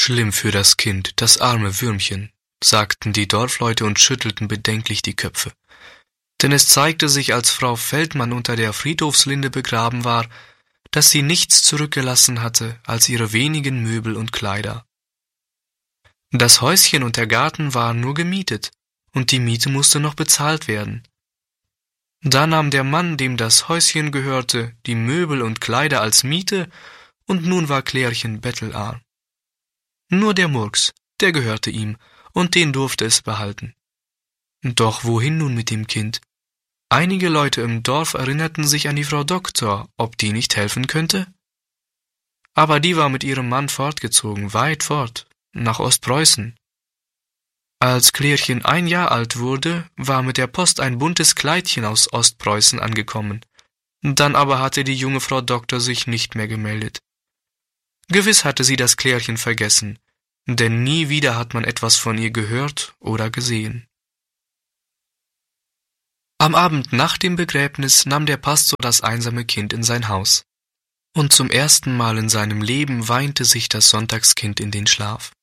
Schlimm für das Kind, das arme Würmchen, sagten die Dorfleute und schüttelten bedenklich die Köpfe. Denn es zeigte sich, als Frau Feldmann unter der Friedhofslinde begraben war, dass sie nichts zurückgelassen hatte als ihre wenigen Möbel und Kleider. Das Häuschen und der Garten waren nur gemietet, und die Miete musste noch bezahlt werden. Da nahm der Mann, dem das Häuschen gehörte, die Möbel und Kleider als Miete, und nun war Klärchen bettelarm. Nur der Murks, der gehörte ihm, und den durfte es behalten. Doch wohin nun mit dem Kind? Einige Leute im Dorf erinnerten sich an die Frau Doktor, ob die nicht helfen könnte? Aber die war mit ihrem Mann fortgezogen, weit fort, nach Ostpreußen. Als Klärchen 1 Jahr alt wurde, war mit der Post ein buntes Kleidchen aus Ostpreußen angekommen. Dann aber hatte die junge Frau Doktor sich nicht mehr gemeldet. Gewiss hatte sie das Klärchen vergessen, denn nie wieder hat man etwas von ihr gehört oder gesehen. Am Abend nach dem Begräbnis nahm der Pastor das einsame Kind in sein Haus. Und zum ersten Mal in seinem Leben weinte sich das Sonntagskind in den Schlaf.